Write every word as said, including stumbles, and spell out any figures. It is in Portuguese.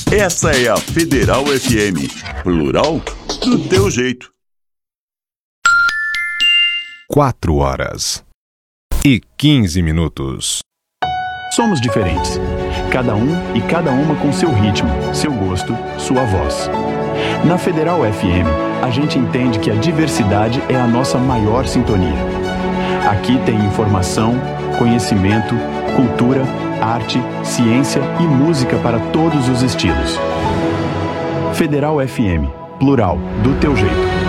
Essa é a Federal F M, plural do teu jeito. Quatro horas e quinze minutos. Somos diferentes, cada um e cada uma com seu ritmo, seu gosto, sua voz. Na Federal F M, a gente entende que a diversidade é a nossa maior sintonia. Aqui tem informação, conhecimento, cultura, arte, ciência e música para todos os estilos. Federal F M, plural, do teu jeito.